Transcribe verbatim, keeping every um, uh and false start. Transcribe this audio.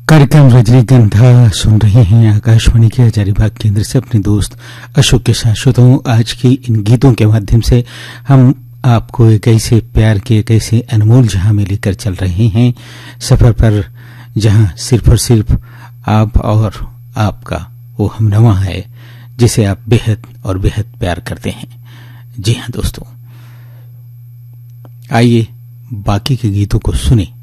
कार्यक्रम रजनीगंधा सुन रहे हैं आकाशवाणी के हजारीबाग केंद्र से अपने दोस्त अशोक के साथ। श्रोताओं, आज की इन गीतों के माध्यम से हम आपको एक ऐसे प्यार के एक ऐसे अनमोल जहां में लेकर चल रहे हैं, सफर पर जहां सिर्फ और सिर्फ आप और आपका वो हमनवा है जिसे आप बेहद और बेहद प्यार करते हैं। जी हां दोस्तों, आइए बाकी के गीतों को सुने।